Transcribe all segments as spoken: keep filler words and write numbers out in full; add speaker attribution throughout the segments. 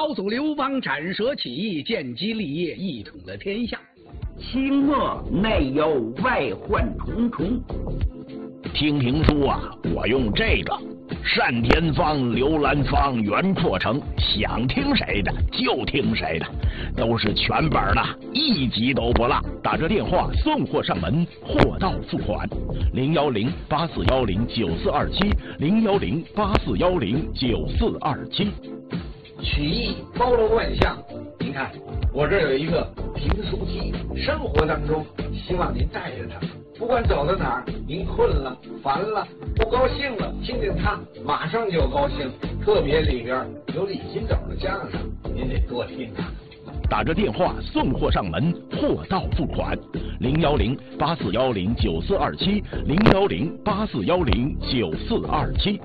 Speaker 1: 老祖刘邦斩蛇起义，建基立业，一统了天下。
Speaker 2: 清末内忧外患重重。
Speaker 3: 听评书啊，我用这个单田芳、刘兰芳、袁阔成，想听谁的就听谁的，都是全本的，一集都不落。打这电话送货上门，货到付款。零幺零八四幺零九四二七，零幺零八四幺零九四二七。
Speaker 4: 曲艺包罗万象，您看我这有一个评书机，生活当中希望您带着它，不管走到哪儿，您困了、烦了、不高兴了，听听它，马上就高兴。特别里边有李金斗的相声，您得多听它。
Speaker 3: 打着电话送货上门，货到付款。零幺零八四幺零九四二七，零幺零八四幺零九四二七。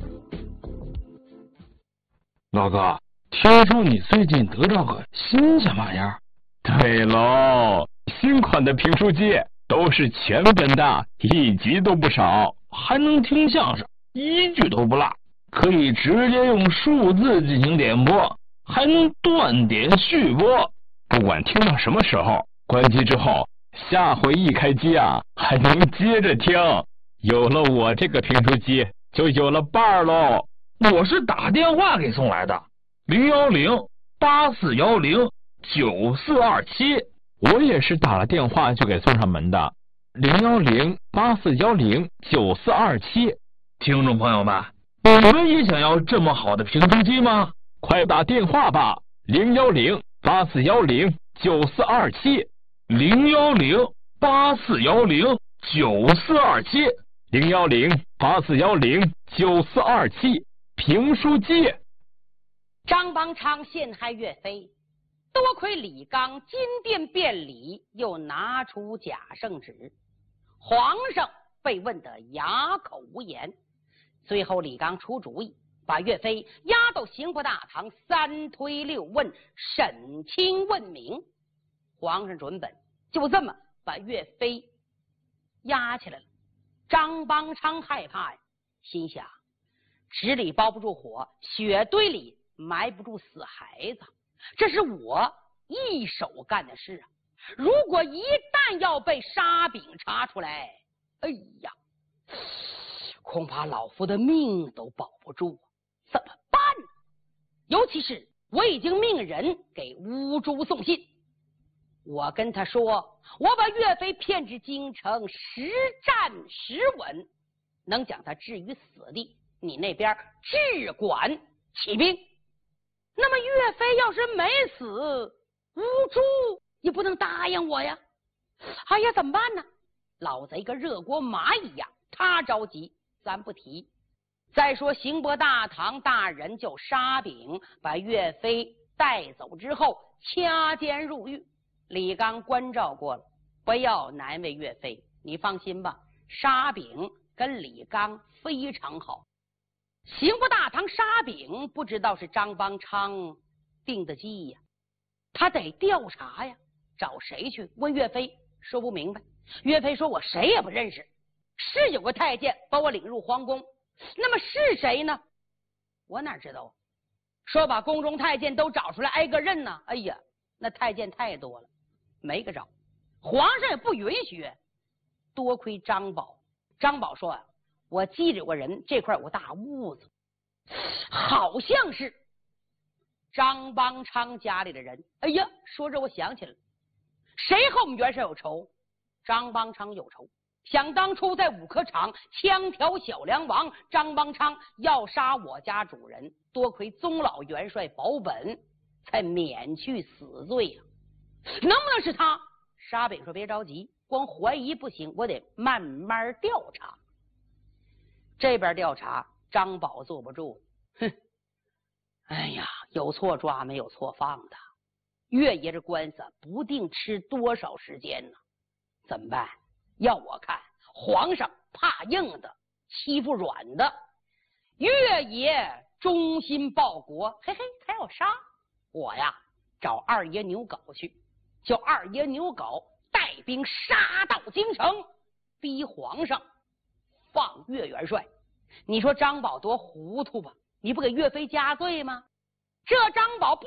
Speaker 5: 老哥，听说你最近得到个新什么玩意儿？
Speaker 6: 对喽，新款的评书机都是全本的，一集都不少，
Speaker 5: 还能听相声，一句都不落，可以直接用数字进行点播，还能断点续播。
Speaker 6: 不管听到什么时候，关机之后，下回一开机啊，还能接着听。有了我这个评书机，就有了伴儿喽。
Speaker 5: 我是打电话给送来的，零幺零八四幺零九四二七。
Speaker 6: 我也是打了电话就给送上门的，零幺零八四幺零九四二七。
Speaker 5: 听众朋友们，你们也想要这么好的评书机吗？
Speaker 6: 快打电话吧，零幺零八四幺零九四二七，
Speaker 5: 零幺零八四幺零九四二七，
Speaker 6: 零幺零八四幺零九四二七。评书机。
Speaker 7: 张邦昌陷害岳飞，多亏李纲金殿辩理，又拿出假圣旨，皇上被问得哑口无言。最后李纲出主意，把岳飞押到刑部大堂，三推六问，审清问明。皇上准本就这么把岳飞押起来了。张邦昌害怕呀，心想纸里包不住火，雪堆里埋不住死孩子，这是我一手干的事啊！如果一旦要被沙饼查出来，哎呀，恐怕老夫的命都保不住啊！怎么办呢？尤其是我已经命人给乌珠送信，我跟他说，我把岳飞骗至京城，实战实稳，能将他置于死地。你那边只管起兵。那么岳飞要是没死，乌珠也不能答应我呀。哎呀，怎么办呢？老贼跟热锅蚂蚁呀，他着急咱不提。再说刑部大堂大人就沙饼把岳飞带走之后，掐监入狱。李纲关照过了，不要难为岳飞，你放心吧，沙饼跟李纲非常好。刑部大堂沙饼不知道是张邦昌定的计呀，他得调查呀，找谁去？问岳飞，说不明白。岳飞说，我谁也不认识，是有个太监把我领入皇宫，那么是谁呢？我哪知道？说把宫中太监都找出来挨个认呢，哎呀，那太监太多了，没个找，皇上也不允许。多亏张宝，张宝说啊，我记着个人，这块有个大屋子，好像是张邦昌家里的人。哎呀，说着我想起来了，谁和我们袁绍有仇？张邦昌有仇。想当初在五科场枪挑小梁王，张邦昌要杀我家主人，多亏宗老元帅保本，才免去死罪呀、啊。能不能是他？沙饼说别着急，光怀疑不行，我得慢慢调查。这边调查，张宝坐不住，哼，哎呀，有错抓，没有错放的，岳爷这官司不定吃多少时间呢？怎么办？要我看，皇上怕硬的，欺负软的。岳爷忠心报国，嘿嘿，他要杀我呀，找二爷牛皋去，叫二爷牛皋带兵杀到京城，逼皇上放岳元帅。你说张宝多糊涂吧？你不给岳飞加罪吗？这张宝不